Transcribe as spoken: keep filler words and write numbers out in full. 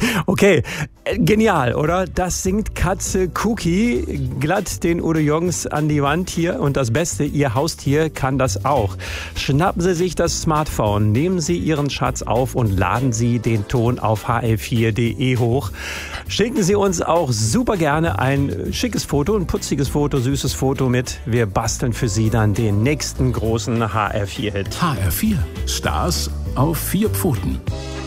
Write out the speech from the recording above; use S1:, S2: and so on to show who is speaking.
S1: Okay, genial, oder? Das singt Katze Cookie. Glatt den Udo Jürgens an die Wand hier. Und das Beste, Ihr Haustier kann das auch. Schnappen Sie sich das Smartphone, nehmen Sie Ihren Schatz auf und laden Sie den Ton auf h l vier punkt d e hoch. Schicken Sie uns auch super gerne ein schickes Foto, ein putziges Foto, süßes Foto mit. Wir basteln für Sie dann den nächsten großen H R vier Hit.
S2: H R vier. Stars auf vier Pfoten.